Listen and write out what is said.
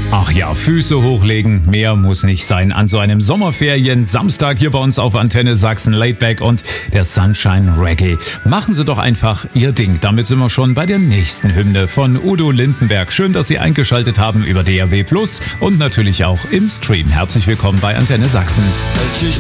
Ach ja, Füße hochlegen, mehr muss nicht sein. An so einem Sommerferien-Samstag hier bei uns auf Antenne Sachsen, Laidback und der Sunshine Reggae. Machen Sie doch einfach Ihr Ding. Damit sind wir schon bei der nächsten Hymne von Udo Lindenberg. Schön, dass Sie eingeschaltet haben über DAB+ und natürlich auch im Stream. Herzlich willkommen bei Antenne Sachsen.